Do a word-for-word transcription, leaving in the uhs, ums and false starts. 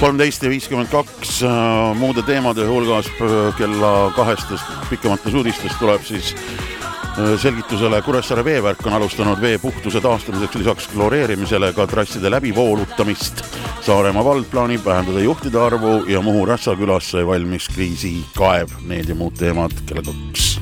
kolmteist ja viiskümmend kaks muude teemade hulgas kella kahestest pikemates uudistest tuleb siis selgitusele Kuressaare veevärk on alustanud vee puhtuse taastamiseks lisaks kloreerimisele ka trasside läbivoolutamist. Saaremaa vald plaanib vähendada juhtide arvu ja Muhu Rässa külas sai valmis kriisi kaev. Need ja muud teemad kella kaks.